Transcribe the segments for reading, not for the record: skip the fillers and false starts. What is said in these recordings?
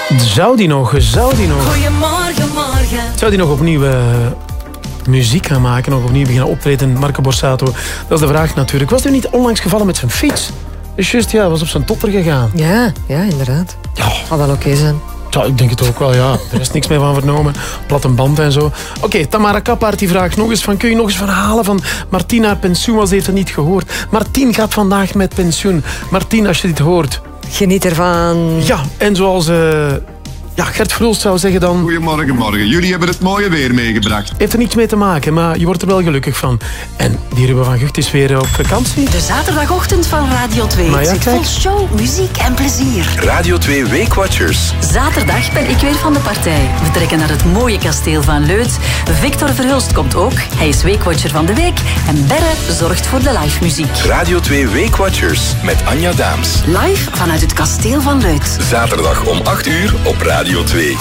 Zou die nog? Goedemorgen, morgen. Zou die nog opnieuw muziek gaan maken? Nog opnieuw beginnen optreden? Marco Borsato, dat is de vraag natuurlijk. Was hij niet onlangs gevallen met zijn fiets? Dus juist, ja, was op zijn totter gegaan. Ja, inderdaad. Ja. Zal wel oké zijn. Ja, ik denk het ook wel, ja. Er is niks meer van vernomen. Platte band en zo. Oké, Tamara Kappaert die vraagt nog eens van... Kun je nog eens verhalen van Martien haar pensioen was? Ze heeft het niet gehoord. Martien gaat vandaag met pensioen. Martien, als je dit hoort... Geniet ervan. Ja, en zoals... Gert Verhulst zou zeggen dan... Goedemorgen, morgen. Jullie hebben het mooie weer meegebracht. Heeft er niks mee te maken, maar je wordt er wel gelukkig van. En die Ruben van Gucht is weer op vakantie. De zaterdagochtend van Radio 2 zit vol show, muziek en plezier. Radio 2 Weekwatchers. Zaterdag ben ik weer van de partij. We trekken naar het mooie kasteel van Leuth. Victor Verhulst komt ook. Hij is Weekwatcher van de week. En Berre zorgt voor de live muziek. Radio 2 Weekwatchers met Anja Daams. Live vanuit het kasteel van Leuth. Zaterdag om 8 uur op Radio 2.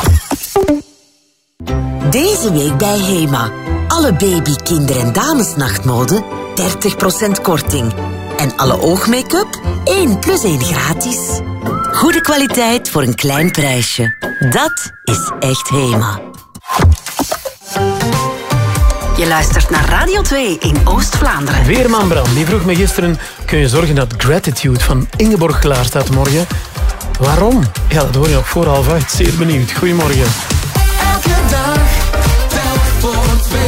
Deze week bij HEMA. Alle baby, kinder- en damesnachtmode 30% korting. En alle oogmake-up 1 + 1 gratis. Goede kwaliteit voor een klein prijsje. Dat is echt HEMA. Je luistert naar Radio 2 in Oost-Vlaanderen. Weerman Bram, die vroeg me gisteren... Kun je zorgen dat Gratitude van Ingeborg klaar staat morgen? Waarom? Ja, dat hoor je nog voor 7:30. Zeer benieuwd. Goedemorgen. Elke dag, telk voor 2.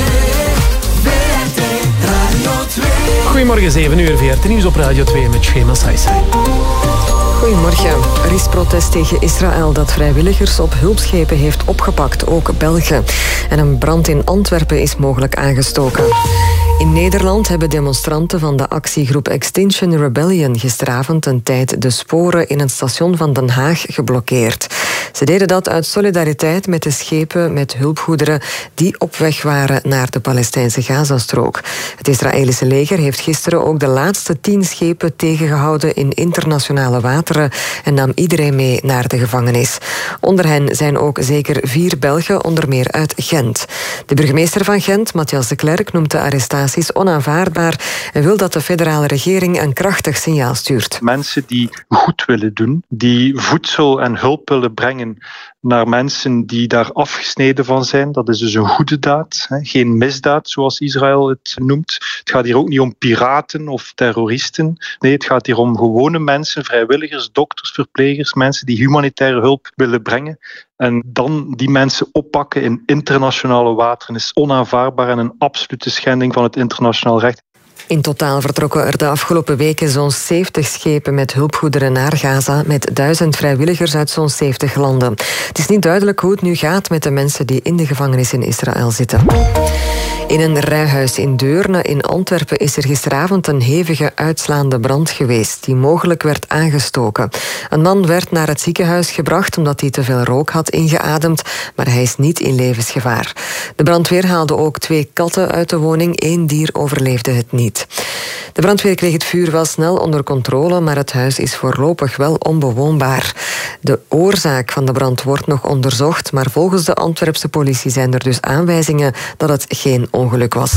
VRT Radio 2. Goedemorgen, 7:00 VRT Nieuws op Radio 2 met Shema Saisai. Goedemorgen. Er is protest tegen Israël dat vrijwilligers op hulpschepen heeft opgepakt, ook België. En een brand in Antwerpen is mogelijk aangestoken. In Nederland hebben demonstranten van de actiegroep Extinction Rebellion gisteravond een tijd de sporen in het station van Den Haag geblokkeerd. Ze deden dat uit solidariteit met de schepen met hulpgoederen die op weg waren naar de Palestijnse Gazastrook. Het Israëlische leger heeft gisteren ook de laatste 10 schepen tegengehouden in internationale wateren en nam iedereen mee naar de gevangenis. Onder hen zijn ook zeker 4 Belgen, onder meer uit Gent. De burgemeester van Gent, Matthias de Klerk, noemt de arrestaties onaanvaardbaar en wil dat de federale regering een krachtig signaal stuurt. Mensen die goed willen doen, die voedsel en hulp willen brengen naar mensen die daar afgesneden van zijn. Dat is dus een goede daad, geen misdaad zoals Israël het noemt. Het gaat hier ook niet om piraten of terroristen. Nee, het gaat hier om gewone mensen, vrijwilligers, dokters, verplegers, mensen die humanitaire hulp willen brengen. En dan die mensen oppakken in internationale wateren is onaanvaardbaar en een absolute schending van het internationaal recht. In totaal vertrokken er de afgelopen weken zo'n 70 schepen met hulpgoederen naar Gaza, met 1000 vrijwilligers uit zo'n 70 landen. Het is niet duidelijk hoe het nu gaat met de mensen die in de gevangenis in Israël zitten. In een rijhuis in Deurne in Antwerpen is er gisteravond een hevige uitslaande brand geweest, die mogelijk werd aangestoken. Een man werd naar het ziekenhuis gebracht omdat hij te veel rook had ingeademd, maar hij is niet in levensgevaar. De brandweer haalde ook 2 katten uit de woning, 1 dier overleefde het niet. De brandweer kreeg het vuur wel snel onder controle, maar het huis is voorlopig wel onbewoonbaar. De oorzaak van de brand wordt nog onderzocht, maar volgens de Antwerpse politie zijn er dus aanwijzingen dat het geen ongeluk was.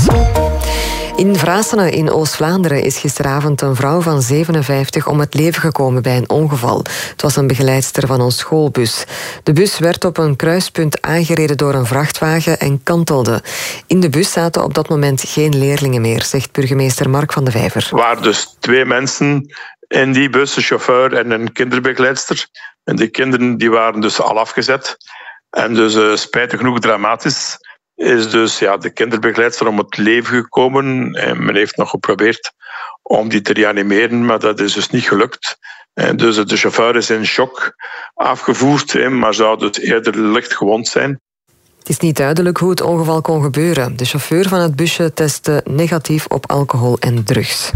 In Vrasene in Oost-Vlaanderen is gisteravond een vrouw van 57 om het leven gekomen bij een ongeval. Het was een begeleidster van een schoolbus. De bus werd op een kruispunt aangereden door een vrachtwagen en kantelde. In de bus zaten op dat moment geen leerlingen meer, zegt burgemeester Mark van de Vijver. Er waren dus 2 mensen in die bus, een chauffeur en een kinderbegeleidster. En die kinderen die waren dus al afgezet. En dus spijtig genoeg dramatisch is dus de kinderbegeleidster om het leven gekomen. En men heeft nog geprobeerd om die te reanimeren, maar dat is dus niet gelukt. En dus de chauffeur is in shock afgevoerd, maar zou dus eerder licht gewond zijn. Het is niet duidelijk hoe het ongeval kon gebeuren. De chauffeur van het busje testte negatief op alcohol en drugs.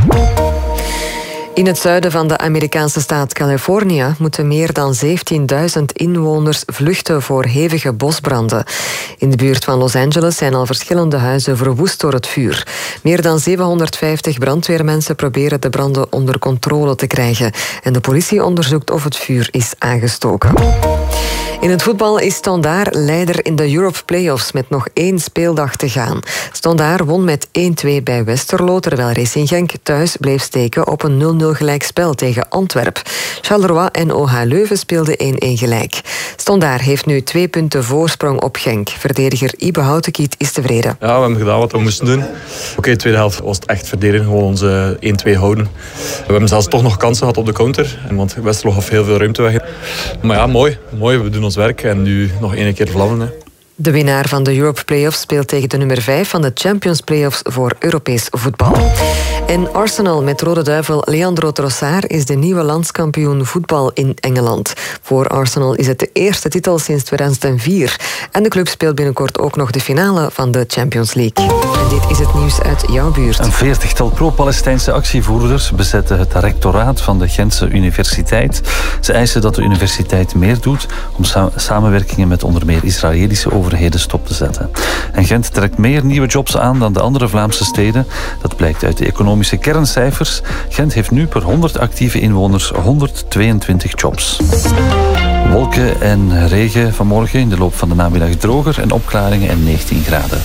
In het zuiden van de Amerikaanse staat Californië moeten meer dan 17.000 inwoners vluchten voor hevige bosbranden. In de buurt van Los Angeles zijn al verschillende huizen verwoest door het vuur. Meer dan 750 brandweermensen proberen de branden onder controle te krijgen. En de politie onderzoekt of het vuur is aangestoken. In het voetbal is Standaard leider in de Europe Playoffs met nog 1 speeldag te gaan. Standaard won met 1-2 bij Westerlo, terwijl Racing Genk thuis bleef steken op een 0-0 gelijkspel tegen Antwerp. Charleroi en OH Leuven speelden 1-1 gelijk. Standaard heeft nu 2 punten voorsprong op Genk. Verdediger Ibe Houtenkiet is tevreden. Ja, we hebben gedaan wat we moesten doen. Oké, de tweede helft was het echt verdedigen, gewoon onze 1-2 houden. We hebben zelfs toch nog kansen gehad op de counter, want Westerlo gaf heel veel ruimte weg. Maar ja, mooi, we doen ons werk en nu nog 1 keer vlammen. Hè. De winnaar van de Europe Playoffs speelt tegen de nummer 5 van de Champions Playoffs voor Europees voetbal. En Arsenal met rode duivel Leandro Trossard is de nieuwe landskampioen voetbal in Engeland. Voor Arsenal is het de eerste titel sinds 2004. En de club speelt binnenkort ook nog de finale van de Champions League. En dit is het nieuws uit jouw buurt. Een 40-tal pro-Palestijnse actievoerders bezetten het rectoraat van de Gentse Universiteit. Ze eisen dat de universiteit meer doet om samenwerkingen met onder meer Israëlische overheden stop te zetten. En Gent trekt meer nieuwe jobs aan dan de andere Vlaamse steden. Dat blijkt uit de economische kerncijfers. Gent heeft nu per 100 actieve inwoners 122 jobs. Wolken en regen vanmorgen, in de loop van de namiddag droger en opklaringen en 19 graden.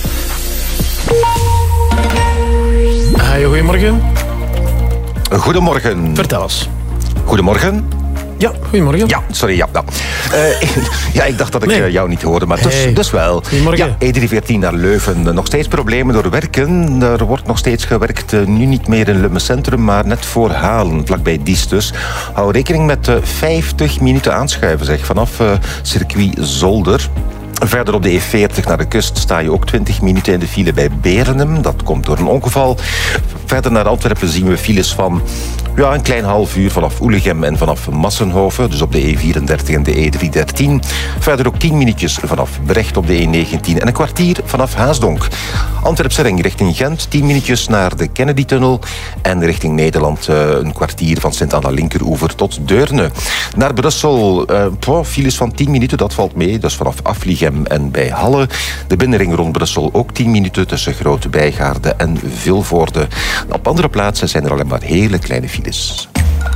Goedemorgen. Goedemorgen. Vertel eens. Goedemorgen. Ja, goedemorgen. Ja, sorry, ja. Ja, ik dacht dat ik jou niet hoorde, maar dus wel. Goedemorgen. Ja, E314 naar Leuven. Nog steeds problemen door werken. Er wordt nog steeds gewerkt, nu niet meer in Lummen Centrum, maar net voor Halen, vlakbij Diest dus. Hou rekening met 50 minuten aanschuiven, zeg, vanaf circuit Zolder. Verder op de E40 naar de kust sta je ook 20 minuten in de file bij Berenem. Dat komt door een ongeval. Verder naar Antwerpen zien we files van een klein half uur vanaf Oelegem en vanaf Massenhoven. Dus op de E34 en de E313. Verder ook 10 minuutjes vanaf Brecht op de E19 en een kwartier vanaf Haasdonk. Antwerpse ring richting Gent, 10 minuutjes naar de Kennedy-tunnel. En richting Nederland een kwartier van Sint-Anna Linkeroever tot Deurne. Naar Brussel, files van 10 minuten, dat valt mee. Dus vanaf Afliegem en bij Halle. De binnenring rond Brussel ook 10 minuten tussen Grote Bijgaarde en Vilvoorde. Op andere plaatsen zijn er alleen maar hele kleine files.